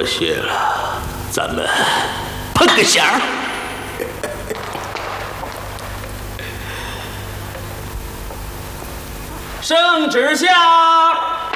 谢了，咱们碰个响儿。 圣旨下。